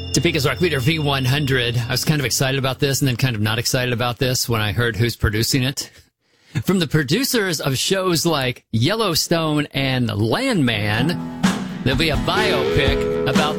Topeka's Rock Leader V100. I was kind of excited about this and then kind of not excited about this when I heard who's producing it. From the producers of shows like Yellowstone and Landman, there'll be a biopic about